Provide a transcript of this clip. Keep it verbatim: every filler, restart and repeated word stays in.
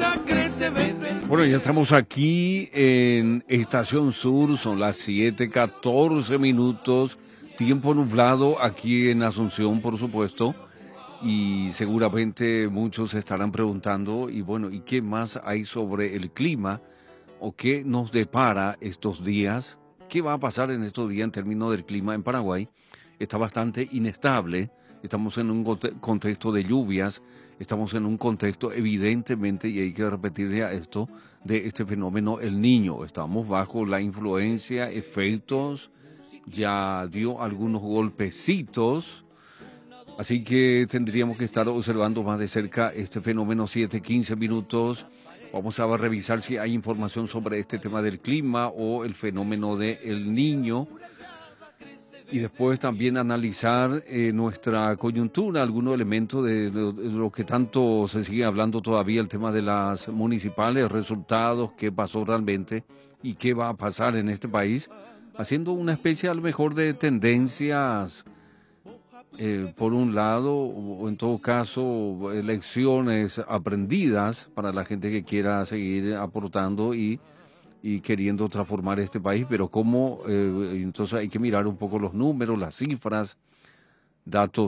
Bueno, ya estamos aquí en Estación Sur, son las siete catorce minutos, tiempo nublado aquí en Asunción, por supuesto, y seguramente muchos se estarán preguntando, y bueno, ¿y qué más hay sobre el clima o qué nos depara estos días? ¿Qué va a pasar en estos días en términos del clima en Paraguay? Está bastante inestable, estamos en un conte- contexto de lluvias, estamos en un contexto evidentemente, y hay que repetir ya esto, de este fenómeno El Niño. Estamos bajo la influencia, efectos, ya dio algunos golpecitos, así que tendríamos que estar observando más de cerca este fenómeno siete quince minutos. Vamos a revisar si hay información sobre este tema del clima o el fenómeno de El Niño. Y después también analizar eh, nuestra coyuntura, algunos elementos de, de- de lo que tanto se sigue hablando todavía, el tema de las municipales, resultados, qué pasó realmente y qué va a pasar en este país, haciendo una especie a lo mejor de tendencias, eh, por un lado, o o en todo caso, eh, lecciones aprendidas para la gente que quiera seguir aportando y y queriendo transformar este país, pero cómo, eh, entonces hay que mirar un poco los números, las cifras, datos